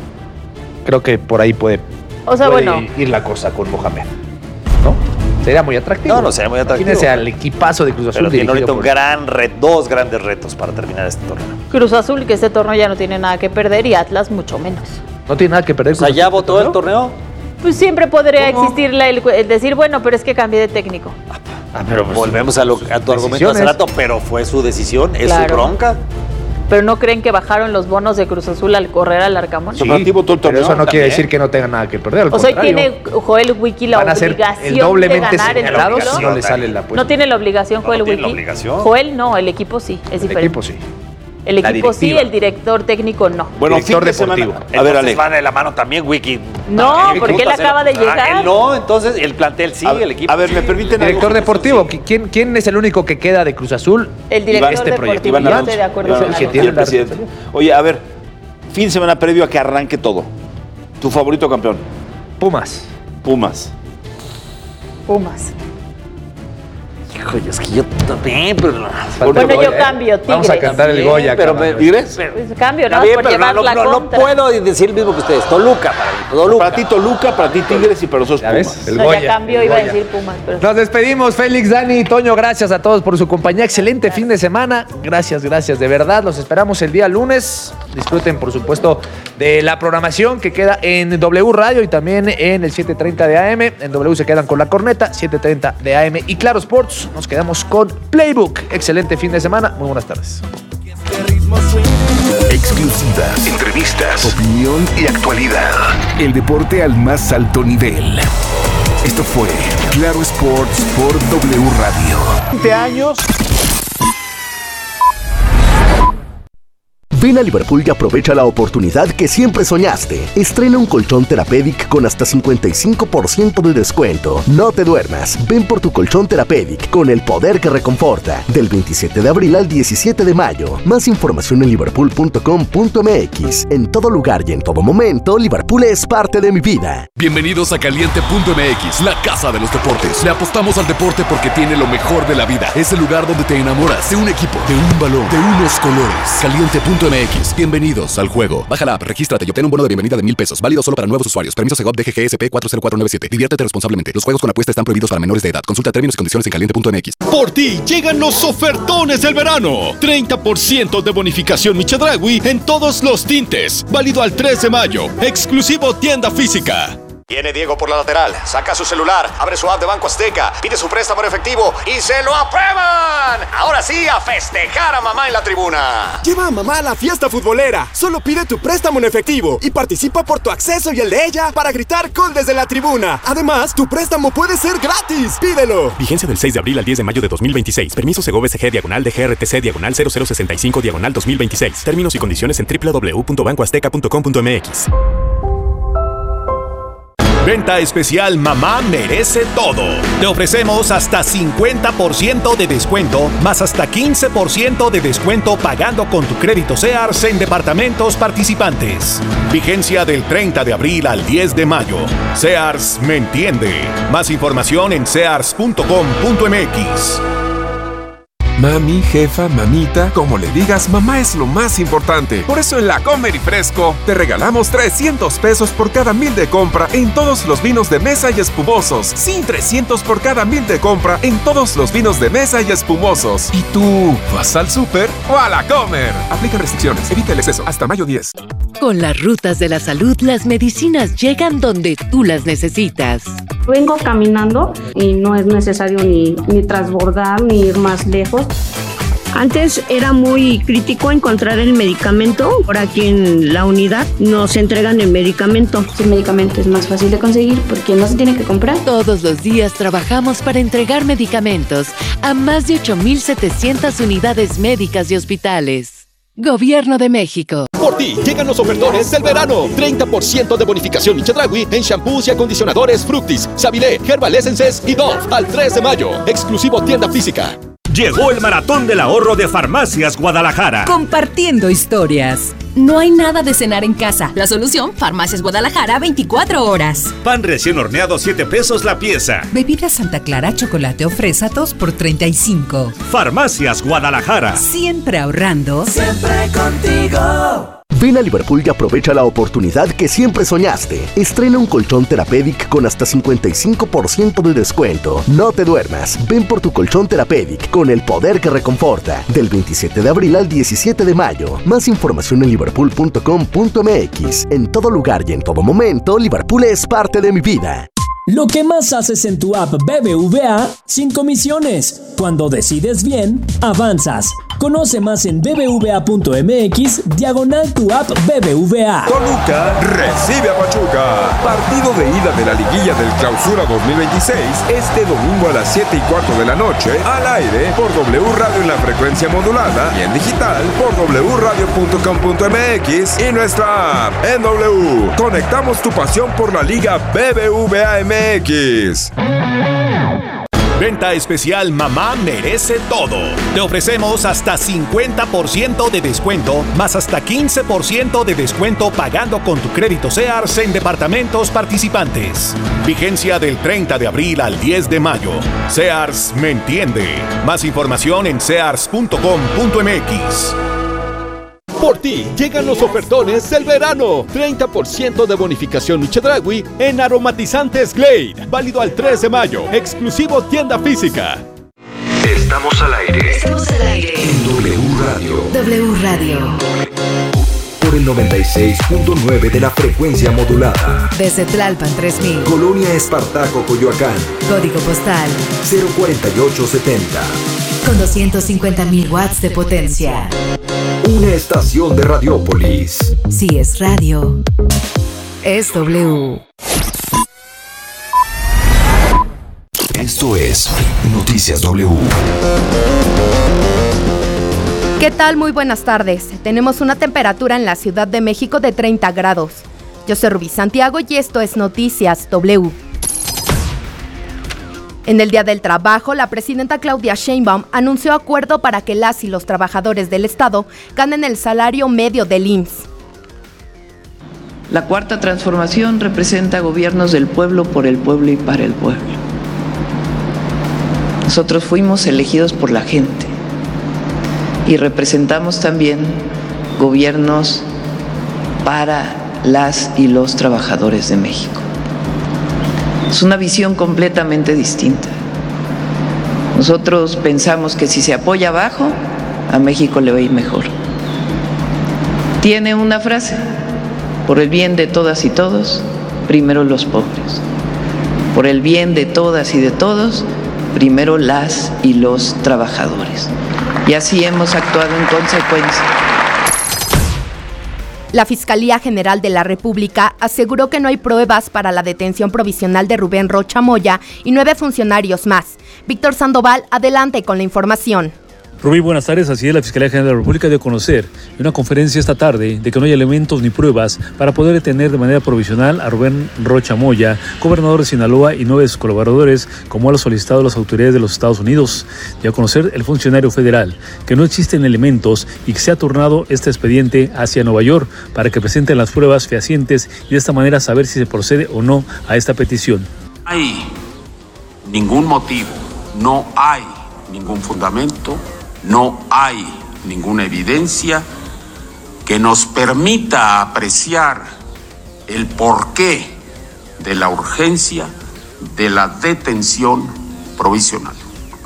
Creo que por ahí puede, O sea, puede bueno, ir la cosa con Mohamed, ¿no? Sería muy atractivo. No, sería muy atractivo. Imagínense al equipazo de Cruz Azul Pero tiene dirigido ahorita por- dos grandes retos para terminar este torneo. Cruz Azul, que este torneo ya no tiene nada que perder, y Atlas mucho menos. No tiene nada que perder. O sea, Cruz ¿ya Azul votó el torneo? Pues siempre podría existir el decir, bueno, pero es que cambié de técnico. pero pues, Volvemos a tu argumento hace decisiones. rato, pero fue su decisión, es Claro. su bronca. Pero ¿no creen que bajaron los bonos de Cruz Azul al correr al Arcamón? Sí, para ti votó el pero torneo eso no quiere también. decir que no tenga nada que perder. Al O sea, hoy contrario. tiene Joel Wiki la Van a ser obligación el de doblemente ganar el señalados si título. no le sale la apuesta. No tiene la obligación No, Joel no tiene Wiki. la obligación. Joel no, el equipo sí, es El diferente. equipo sí. El La equipo sí, directiva. el director técnico no. Bueno, Director fin de semana. deportivo. A ver, Entonces Ale. va de la mano también Wiki. No, Él porque él gusta hacer- acaba de llegar. Él no, entonces el plantel sí, el equipo. A ver, ¿me permiten algo? Director deportivo. ¿Quién es el único que queda de Cruz Azul? El director Iván, este proyecto. deportivo, Iván yo Alonso. estoy de acuerdo Iván con Alonso, que y tiene el la presidente. Oye, a ver, fin de semana previo a que arranque todo. Tu favorito campeón, Pumas. Pumas. Pumas. Hijo, es que yo también, pero... Bueno, yo cambio, Tigres. Vamos a cantar el Goya. Pero ¿Tigres? Pues cambio, ¿no? Bien, Por pero llevar la no contra. puedo decir el mismo que ustedes. Toluca, para mí. Toluca. Para ti Toluca, para ti Tigres y para nosotros Pumas. El No, Goya. ya cambio, el iba a Goya. decir Pumas. Pero... Nos despedimos, Félix, Dani, Toño, gracias a todos por su compañía. Excelente fin de semana. Gracias, de verdad. Los esperamos el día lunes. Disfruten, por supuesto, de la programación que queda en W Radio y también en el 7:30 de AM. En W se quedan con La Corneta, 7:30 de AM. Y Claro Sports, nos quedamos con Playbook. Excelente fin de semana. Muy buenas tardes. Exclusivas, entrevistas, opinión y actualidad. El deporte al más alto nivel. Esto fue Claro Sports por W Radio. 20 años. Ven a Liverpool y aprovecha la oportunidad que siempre soñaste. Estrena un colchón Therapeutic con hasta 55% de descuento. No te duermas. Ven por tu colchón Therapeutic con el poder que reconforta. Del 27 de abril al 17 de mayo. Más información en liverpool.com.mx. En todo lugar y en todo momento, Liverpool es parte de mi vida. Bienvenidos a Caliente.mx, la casa de los deportes. Le apostamos al deporte porque tiene lo mejor de la vida. Es el lugar donde te enamoras de un equipo, de un balón, de unos colores. Caliente.mx. Bienvenidos al juego. Baja la app, regístrate y obtén un bono de bienvenida de $1,000. Válido solo para nuevos usuarios. Permiso Segov DGGSP 40497. Diviértete responsablemente. Los juegos con apuesta están prohibidos para menores de edad. Consulta términos y condiciones en Caliente.mx. Por ti llegan los ofertones del verano. 30% de bonificación Michedragui en todos los tintes. Válido al 3 de mayo. Exclusivo tienda física. Viene Diego por la lateral, saca su celular, abre su app de Banco Azteca, pide su préstamo en efectivo y ¡se lo aprueban! Ahora sí, a festejar a mamá en la tribuna. Lleva a mamá a la fiesta futbolera. Solo pide tu préstamo en efectivo y participa por tu acceso y el de ella para gritar gol desde la tribuna. Además, tu préstamo puede ser gratis. ¡Pídelo! Vigencia del 6 de abril al 10 de mayo de 2026. Permiso Segov SG /DGRTC/0065/2026. Términos y condiciones en www.bancoazteca.com.mx. Venta especial Mamá Merece Todo. Te ofrecemos hasta 50% de descuento, más hasta 15% de descuento pagando con tu crédito Sears en departamentos participantes. Vigencia del 30 de abril al 10 de mayo. Sears me entiende. Más información en sears.com.mx. Mami, jefa, mamita, como le digas, mamá es lo más importante. Por eso en La Comer y Fresco te regalamos $300 por cada 1,000 de compra en todos los vinos de mesa y espumosos. Sí, 300 por cada 1,000 de compra en todos los vinos de mesa y espumosos. ¿Y tú vas al súper o a La Comer? Aplica restricciones, evita el exceso. Hasta mayo 10. Con las rutas de la salud, las medicinas llegan donde tú las necesitas. Vengo caminando y no es necesario ni transbordar ni ir más lejos. Antes era muy crítico encontrar el medicamento. Por aquí en la unidad nos entregan el medicamento. El medicamento es más fácil de conseguir porque no se tiene que comprar. Todos los días trabajamos para entregar medicamentos a más de 8,700 unidades médicas y hospitales. Gobierno de México. Por ti llegan los ofertones del verano. 30% de bonificación Michedragui en shampoos y acondicionadores Fructis, Sabilé, Herbal Essences y Dove al 3 de mayo. Exclusivo tienda física. Llegó el Maratón del Ahorro de Farmacias Guadalajara. Compartiendo historias. No hay nada de cenar en casa. La solución, Farmacias Guadalajara, 24 horas. Pan recién horneado, $7 la pieza. Bebida Santa Clara, chocolate o fresa, 2 por $35. Farmacias Guadalajara. Siempre ahorrando. Siempre contigo. Ven a Liverpool y aprovecha la oportunidad que siempre soñaste. Estrena un colchón Therapeutic con hasta 55% de descuento. No te duermas. Ven por tu colchón Therapeutic con el poder que reconforta. Del 27 de abril al 17 de mayo. Más información en liverpool.com.mx. En todo lugar y en todo momento, Liverpool es parte de mi vida. Lo que más haces en tu app BBVA, sin comisiones. Cuando decides bien, avanzas. Conoce más en bbva.mx/tu app BBVA. Toluca recibe a Pachuca. Partido de ida de la liguilla del Clausura 2026 este domingo a las 7:15 de la noche al aire por W Radio en la frecuencia modulada y en digital por wradio.com.mx y nuestra app en W. Conectamos tu pasión por la Liga BBVA MX. Venta especial Mamá Merece Todo. Te ofrecemos hasta 50% de descuento, más hasta 15% de descuento pagando con tu crédito Sears en departamentos participantes. Vigencia del 30 de abril al 10 de mayo. Sears me entiende. Más información en sears.com.mx. Por ti, llegan los ofertones del verano. 30% de bonificación Chedraui en aromatizantes Glade. Válido al 3 de mayo. Exclusivo tienda física. Estamos al aire. Estamos al aire. En W Radio. W Radio. Por el 96.9 de la frecuencia modulada. Desde Tlalpan 3000. Colonia Espartaco, Coyoacán. Código postal 04870. con 250.000 watts de potencia. Una estación de Radiópolis. Si es radio, es W. Esto es Noticias W. ¿Qué tal? Muy buenas tardes. Tenemos una temperatura en la Ciudad de México de 30 grados. Yo soy Rubí Santiago y esto es Noticias W. En el Día del Trabajo, la presidenta Claudia Sheinbaum anunció acuerdo para que las y los trabajadores del Estado ganen el salario medio del IMSS. La cuarta transformación representa gobiernos del pueblo, por el pueblo y para el pueblo. Nosotros fuimos elegidos por la gente y representamos también gobiernos para las y los trabajadores de México. Es una visión completamente distinta. Nosotros pensamos que si se apoya abajo, a México le va a ir mejor. Tiene una frase: por el bien de todas y todos, primero los pobres. Por el bien de todas y de todos, primero las y los trabajadores. Y así hemos actuado en consecuencia. La Fiscalía General de la República aseguró que no hay pruebas para la detención provisional de Rubén Rocha Moya y 9 funcionarios más. Víctor Sandoval, adelante con la información. Rubí, buenas tardes. Así es, la Fiscalía General de la República dio a conocer en una conferencia esta tarde de que no hay elementos ni pruebas para poder detener de manera provisional a Rubén Rocha Moya, gobernador de Sinaloa, y 9 de sus colaboradores, como lo solicitado las autoridades de los Estados Unidos. Dio a conocer el funcionario federal que no existen elementos y que se ha turnado este expediente hacia Nueva York para que presenten las pruebas fehacientes y de esta manera saber si se procede o no a esta petición. No hay ningún motivo, no hay ningún fundamento, no hay ninguna evidencia que nos permita apreciar el porqué de la urgencia de la detención provisional.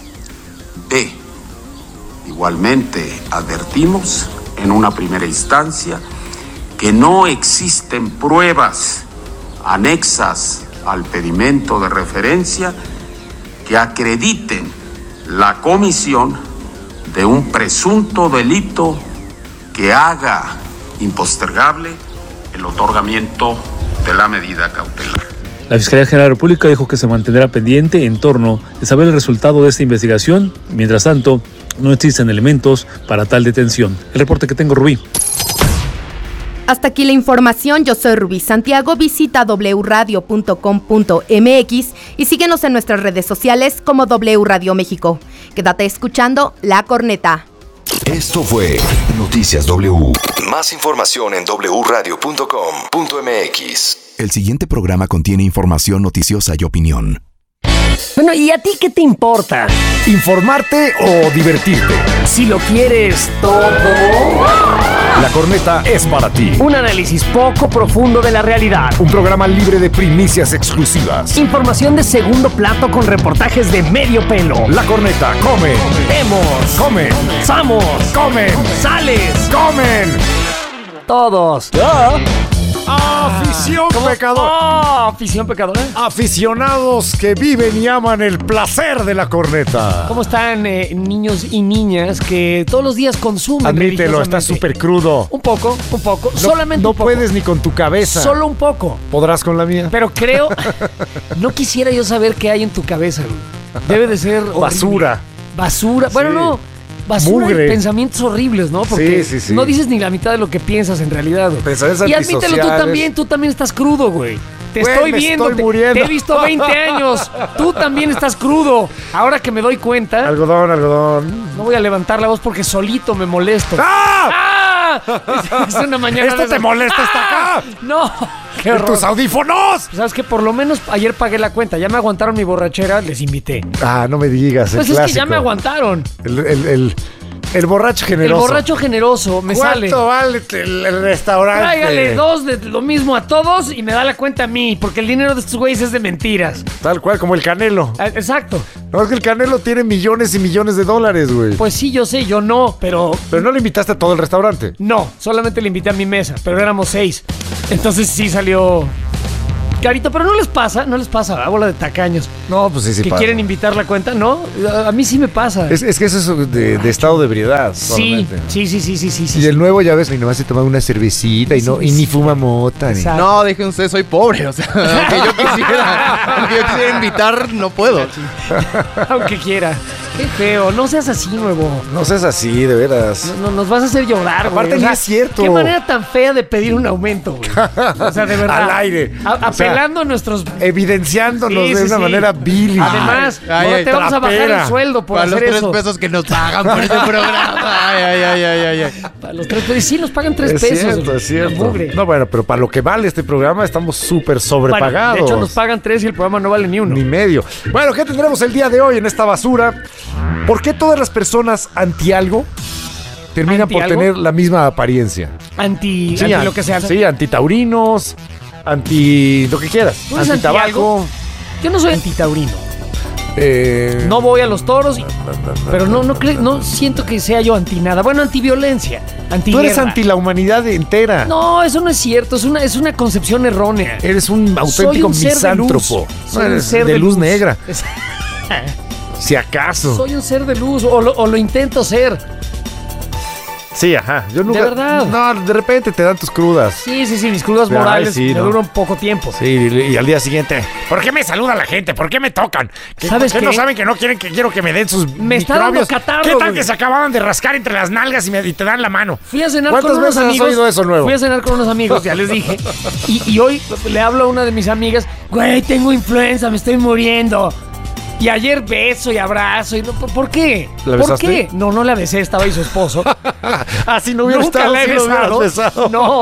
B. Igualmente advertimos en una primera instancia que no existen pruebas anexas al pedimento de referencia que acrediten la comisión de un presunto delito que haga impostergable el otorgamiento de la medida cautelar. La Fiscalía General de la República dijo que se mantendrá pendiente en torno de saber el resultado de esta investigación. Mientras tanto, no existen elementos para tal detención. El reporte que tengo, Rubí. Hasta aquí la información. Yo soy Rubí Santiago. Visita wradio.com.mx y síguenos en nuestras redes sociales como W Radio México. Quédate escuchando La Corneta. Esto fue Noticias W. Más información en wradio.com.mx. El siguiente programa contiene información noticiosa y opinión. Bueno, ¿y a ti qué te importa? ¿Informarte o divertirte? Si lo quieres todo, La Corneta es para ti. Un análisis poco profundo de la realidad. Un programa libre de primicias exclusivas. Información de segundo plato con reportajes de medio pelo. La Corneta, come, vemos, comen, samos, comen, sales, comen. Todos. Afición pecadora. Afición pecadora. Aficionados que viven y aman el placer de la corneta. ¿Cómo están niños y niñas que todos los días consumen? Admítelo, está súper crudo. Un poco, no, solamente no un poco. No puedes ni con tu cabeza. Solo un poco. Podrás con la mía. Pero creo, no quisiera yo saber qué hay en tu cabeza. Debe de ser basura. Basura. Bueno, no. Basura y pensamientos horribles, ¿no? Porque sí. No dices ni la mitad de lo que piensas en realidad. Pensamientos y admítelo tú también estás crudo, güey. Te estoy viendo, te he visto 20 años. Tú también estás crudo. Ahora que me doy cuenta. Algodón. No voy a levantar la voz porque solito me molesto. ¡Ah! Es una mañana. ¿Esto te molesta hasta acá? No. ¡Qué horror! ¡Tus audífonos! ¿Sabes qué? Por lo menos ayer pagué la cuenta. Ya me aguantaron mi borrachera, les invité. No me digas. Pues es que ya me aguantaron. El borracho generoso. El borracho generoso me sale. ¿Cuánto vale el restaurante? Tráigale 2 de lo mismo a todos y me da la cuenta a mí, porque el dinero de estos güeyes es de mentiras. Tal cual, como el Canelo. Exacto. No, es que el Canelo tiene millones y millones de dólares, güey. Pues sí, yo sé, yo no, pero... Pero no le invitaste a todo el restaurante. No, solamente le invité a mi mesa, pero éramos 6. Entonces sí salió... carito, pero no les pasa, a bola de tacaños. No, pues sí que pasa. ¿Quieren invitar la cuenta? No, a mí sí me pasa. Es que eso es de estado de ebriedad. Sí. Y el nuevo, ya ves, y nomás se toma una cervecita y ni fuma mota. No, dejen ustedes, soy pobre, o sea, aunque yo quisiera invitar, no puedo. Aunque quiera. Qué feo, no seas así, nuevo. No seas así, de veras. No, nos vas a hacer llorar, güey. Aparte, no es cierto. Qué manera tan fea de pedir un aumento, güey. O sea, de verdad. Al aire. Apelando a nuestros... Evidenciándonos de una manera vil. Además, te vamos a bajar el sueldo por hacer eso. Para los 3 pesos que nos pagan por este programa. Ay. Para los 3 pesos. Sí, nos pagan 3 pesos. Es cierto. No, bueno, pero para lo que vale este programa estamos súper sobrepagados. De hecho, nos pagan 3 y el programa no vale ni 1. Ni medio. Bueno, ¿qué tendremos el día de hoy en esta basura? ¿Por qué todas las personas anti algo terminan por tener la misma apariencia? Anti lo que sea. Sí, antitaurinos, anti lo que quieras. Anti-tabaco. Yo no soy antitaurino. No voy a los toros, pero no siento que sea yo anti nada. Bueno, antiviolencia, Tú eres anti la humanidad entera. No, eso no es cierto, es una concepción errónea. Eres un auténtico misántropo. Eres de luz negra. Si acaso. Soy un ser de luz, o lo intento ser. Sí, ajá. Yo nunca, de verdad. No, de repente te dan tus crudas. Sí, mis crudas morales me duran poco tiempo. Sí, y al día siguiente, ¿por qué me saluda la gente? ¿Por qué me tocan? ¿Sabes qué? ¿No saben que no quieren que quiero que me den sus me microbios? Está dando catarro, ¿Qué tal que se acababan de rascar entre las nalgas y te dan la mano? Fui a cenar con unos amigos. ¿Cuántas veces has oído eso nuevo? Fui a cenar con unos amigos, ya les dije. Y hoy le hablo a una de mis amigas, güey, tengo influenza, me estoy muriendo. Y ayer beso y abrazo. ¿Por qué? ¿Por qué? No la besé, estaba ahí su esposo. Así no hubiera estado. Nunca la he besado. No,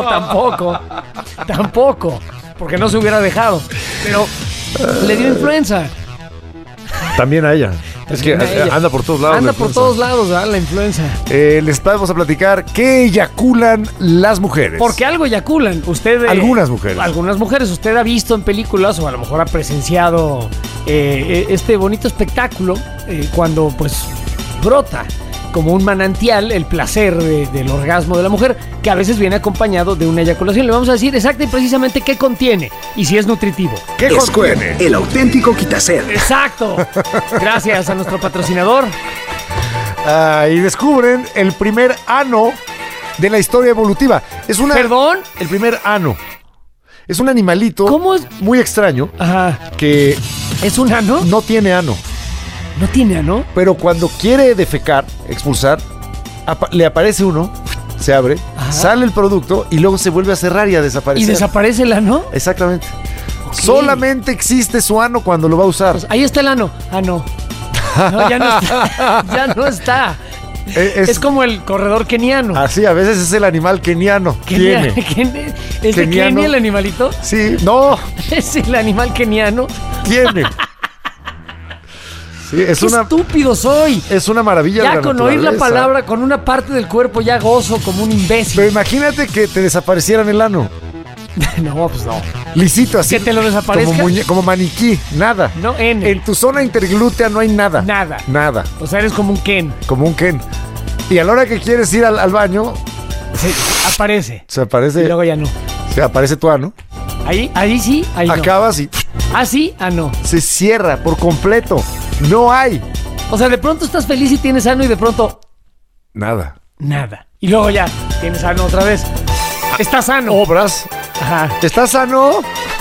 tampoco. Porque no se hubiera dejado. Pero le dio influenza. También a ella. Es que anda por todos lados. Anda por todos lados, ¿verdad? La influenza. Les vamos a platicar qué eyaculan las mujeres. Porque algo eyaculan. Usted. Algunas mujeres. Algunas mujeres. Usted ha visto en películas o a lo mejor ha presenciado este bonito espectáculo cuando pues brota como un manantial el placer del orgasmo de la mujer, que a veces viene acompañado de una eyaculación. Le vamos a decir exacta y precisamente qué contiene y si es nutritivo. ¿Qué contiene? El auténtico quitacer. Exacto. Gracias a nuestro patrocinador. Y descubren el primer ano de la historia evolutiva. ¿Perdón? El primer ano. Es un animalito. ¿Cómo es? Muy extraño. Ajá. Que ¿es un ano? No tiene ano. ¿No tiene ano? Pero cuando quiere defecar, expulsar, le aparece uno, se abre, sale el producto y luego se vuelve a cerrar y a desaparecer. ¿Y desaparece el ano? Exactamente. Okay. Solamente existe su ano cuando lo va a usar. Pues ahí está el ano. No, ya no está. Ya no está. Es como el corredor keniano. Así, a veces es el animal keniano. ¿Es de Kenia el animalito? Sí, no. Es el animal keniano. Tiene. Sí, ¡Qué estúpido soy! Es una maravilla. Ya con oír la palabra, con una parte del cuerpo ya gozo como un imbécil. Pero imagínate que te desaparecieran el ano. No, pues no. Lisito, así. Que te lo desaparezca. Como maniquí, nada. No, En tu zona interglútea no hay nada. Nada. O sea, eres como un Ken. Como un Ken. Y a la hora que quieres ir al baño... aparece. Se aparece. Y luego ya no. Se aparece tu ano. Ahí sí, ahí no. Acabas y... ¿Ah, sí? No. Se cierra por completo. No hay. O sea, de pronto estás feliz y tienes ano y de pronto... Nada. Y luego ya tienes ano otra vez. Estás sano. Obras. Ajá. ¿Estás sano?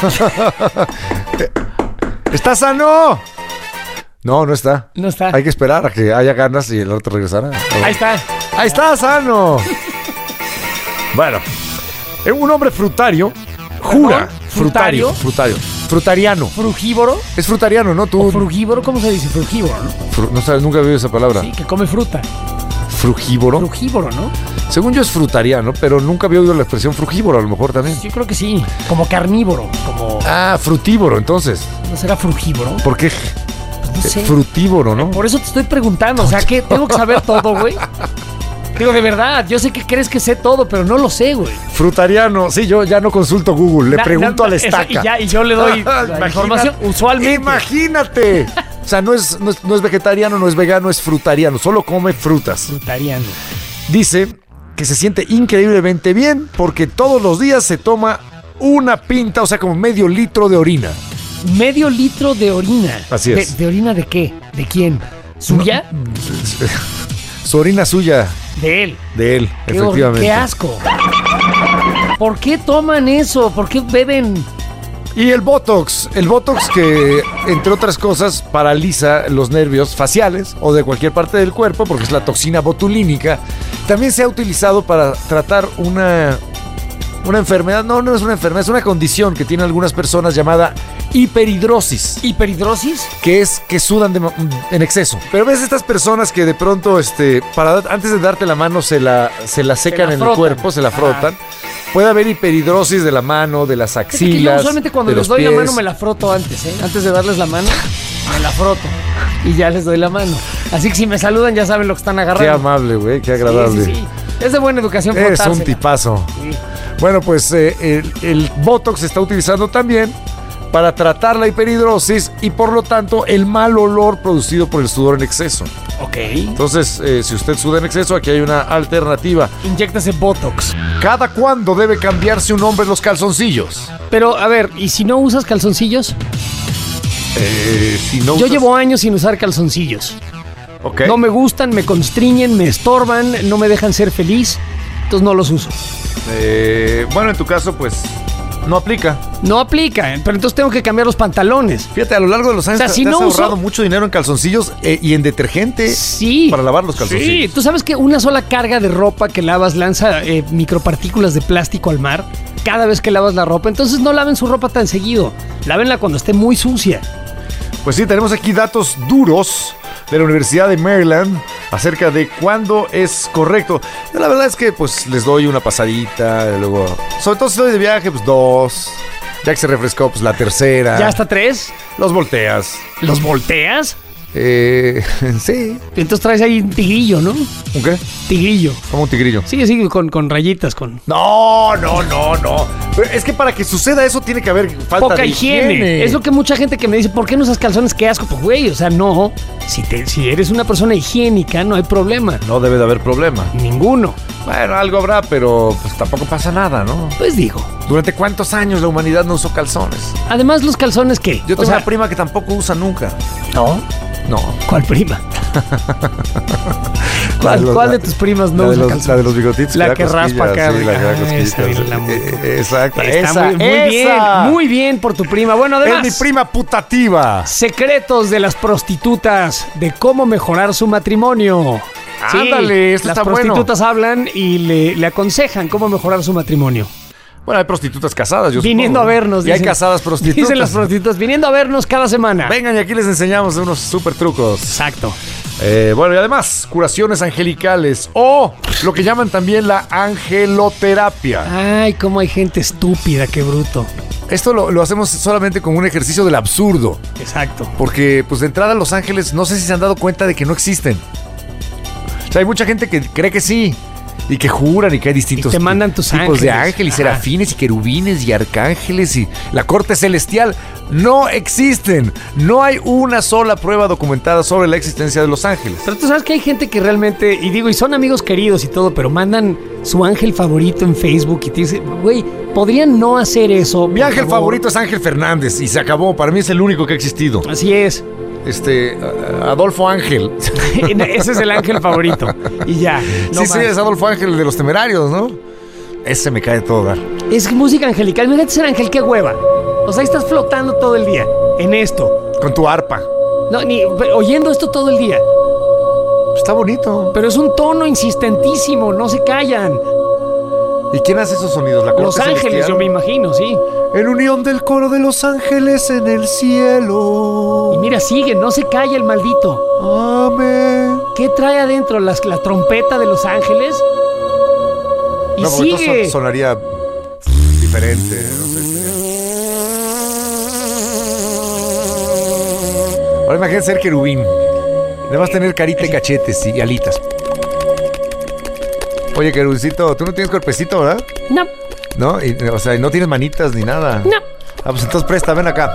¿Estás sano? No está. No está. Hay que esperar a que haya ganas y el otro regresará. Ahí está. Ahí está, sano. Bueno, un hombre frutario jura. ¿Frutario? Frutariano. ¿Frugívoro? Es frutariano, ¿no? Tú. ¿O frugívoro? ¿Cómo se dice? Frugívoro, ¿no? No sabes, nunca he oído esa palabra. Sí, que come fruta. ¿Frugívoro? Frugívoro, ¿no? Según yo es frutariano, pero nunca había oído la expresión frugívoro, a lo mejor también. Yo creo que sí. Como carnívoro. Como... Ah, frutívoro, entonces. ¿No será frugívoro? ¿Por qué? Pues no sé. Frutívoro, ¿no? Por eso te estoy preguntando. O sea, ¿qué? ¿Tengo que saber todo, güey? Digo, de verdad, yo sé que crees que sé todo, pero no lo sé, güey. Frutariano, sí, yo ya no consulto Google, le pregunto a la estaca. Y yo le doy la información usualmente. Imagínate. O sea, no es vegetariano, no es vegano, es frutariano, solo come frutas. Frutariano. Dice que se siente increíblemente bien porque todos los días se toma una pinta, o sea, como medio litro de orina. ¿Medio litro de orina? Así es. ¿De orina de qué? ¿De quién? ¿Suya? Su orina suya. De él. De él, efectivamente. ¡Qué asco! ¿Por qué toman eso? ¿Por qué beben? Y el Botox que, entre otras cosas, paraliza los nervios faciales o de cualquier parte del cuerpo, porque es la toxina botulínica, también se ha utilizado para tratar una enfermedad. No es una enfermedad, es una condición que tienen algunas personas llamada hiperhidrosis. ¿Hiperhidrosis? Que es que sudan en exceso. Pero ves estas personas que de pronto, antes de darte la mano se la secan en el cuerpo, se la frotan. Puede haber hiperhidrosis de la mano, de las axilas. Yo usualmente cuando les doy la mano me la froto antes, ¿eh? Antes de darles la mano, me la froto. Y ya les doy la mano. Así que si me saludan ya saben lo que están agarrando. Qué amable, güey, qué agradable. Sí. Es de buena educación frotársela. Es un tipazo. Sí. Bueno, pues el Botox se está utilizando también para tratar la hiperhidrosis y por lo tanto el mal olor producido por el sudor en exceso. Ok. Entonces, si usted suda en exceso, aquí hay una alternativa. Inyéctase Botox. ¿Cada cuándo debe cambiarse un hombre los calzoncillos? Pero, a ver, ¿y si no usas calzoncillos? Yo llevo años sin usar calzoncillos. Okay. No me gustan, me constriñen, me estorban, no me dejan ser feliz, entonces no los uso. Bueno, en tu caso, pues, no aplica. No aplica, pero entonces tengo que cambiar los pantalones. Fíjate, a lo largo de los años te has ahorrado mucho dinero en calzoncillos y en detergente para lavar los calzoncillos. Sí, tú sabes que una sola carga de ropa que lavas lanza micropartículas de plástico al mar cada vez que lavas la ropa. Entonces no laven su ropa tan seguido, lávenla cuando esté muy sucia. Pues sí, tenemos aquí datos duros de la Universidad de Maryland acerca de cuándo es correcto. La verdad es que pues les doy una pasadita, luego, sobre todo si estoy de viaje, pues 2. Ya que se refrescó, pues la tercera. ¿Ya hasta 3? Los volteas. ¿Los volteas? Sí. Entonces traes ahí un tigrillo, ¿no? ¿Un qué? Tigrillo. ¿Cómo un tigrillo? Sí, con rayitas, con... No. Pero es que para que suceda eso tiene que haber falta poca de higiene. Es lo que mucha gente que me dice, ¿por qué no usas calzones? Qué asco, pues güey, o sea, no. Si eres una persona higiénica, no hay problema. No debe de haber problema. Ninguno. Bueno, algo habrá, pero pues tampoco pasa nada, ¿no? Pues digo. ¿Durante cuántos años la humanidad no usó calzones? Además, ¿los calzones qué? Yo tengo una prima que tampoco usa nunca. ¿No? No. ¿Cuál prima? ¿Cuál de tus primas no usa calzones? La de los bigotitos. La que raspa acá. Sí, la que da cosquillitas. Exacto. Muy bien, muy bien por tu prima. Bueno, además... Es mi prima putativa. Secretos de las prostitutas de cómo mejorar su matrimonio. Sí, ándale, esto las está bueno. Las prostitutas hablan y le aconsejan cómo mejorar su matrimonio. Bueno, hay prostitutas casadas, yo viniendo supongo. a vernos. Y hay casadas prostitutas. Dicen las prostitutas, viniendo a vernos cada semana. Vengan y aquí les enseñamos unos súper trucos. Exacto. Bueno, y además, curaciones angelicales o lo que llaman también la angeloterapia. Ay, cómo hay gente estúpida, qué bruto. Esto lo hacemos solamente como un ejercicio del absurdo. Exacto. Porque, pues, de entrada los ángeles, no sé si se han dado cuenta de que no existen. O sea, hay mucha gente que cree que sí. Y que juran y que hay distintos te mandan tus tipos ángeles. De ángeles, y serafines y querubines y arcángeles y la corte celestial. No existen. No hay una sola prueba documentada sobre la existencia de los ángeles. Pero tú sabes que hay gente que realmente, y son amigos queridos y todo, pero mandan su ángel favorito en Facebook y te dicen, güey, podrían no hacer eso. Mi ángel favorito es Ángel Fernández y se acabó. Para mí es el único que ha existido. Así es. Adolfo Ángel. Ese es el ángel favorito. Y ya. No sí, es Adolfo Ángel, el de los Temerarios, ¿no? Ese me cae todo dar. Es música angelical. Imagínate ser ángel, qué hueva. O sea, ahí estás flotando todo el día en esto. Con tu arpa. No, oyendo esto todo el día. Está bonito. Pero es un tono insistentísimo, no se callan. ¿Y quién hace esos sonidos? ¿La corte Los ángeles, celestial? yo me imagino, sí. en unión del coro de los ángeles en el cielo. Y mira, sigue, no se calla el maldito. Amén. ¿Qué trae adentro? ¿La trompeta de los ángeles? Y no, sigue. Esto sonaría diferente. No sé, ahora imagínate ser querubín. Debes tener carita y cachetes y alitas. Oye, querubincito, tú no tienes cuerpecito, ¿verdad? No. ¿No? O sea, no tienes manitas ni nada. No. Ah, pues entonces presta, ven acá.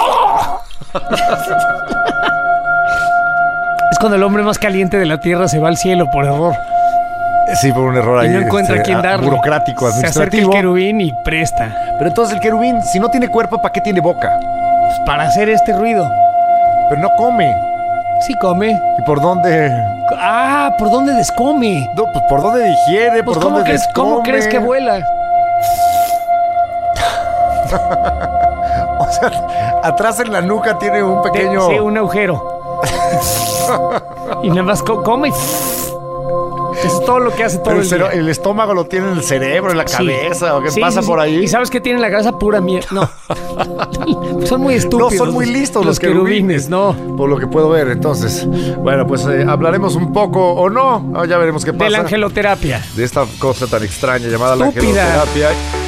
Es cuando el hombre más caliente de la tierra se va al cielo por error. Sí, por un error ahí. Y no encuentra a quién darle. Burocrático, administrativo. Se acerca el querubín y presta. Pero entonces el querubín, si no tiene cuerpo, ¿para qué tiene boca? Pues para hacer este ruido. Pero no come. Sí come. ¿Y por dónde? Ah, ¿por dónde descome? No, pues por dónde digiere, pues por dónde descome. ¿Cómo crees que vuela? O sea, atrás en la nuca tiene un pequeño... Sí, un agujero. Y nada más come y... Eso es todo lo que hace todo el día. El estómago lo tiene en el cerebro, en la cabeza, ¿o qué pasa por ahí? ¿Y sabes qué tiene en la cabeza? Pura mierda. No. Son muy estúpidos. No, son muy listos los querubines, no. Por lo que puedo ver, entonces. Bueno, pues hablaremos un poco, o no, ya veremos qué pasa. De la angeloterapia. De esta cosa tan extraña llamada la angeloterapia.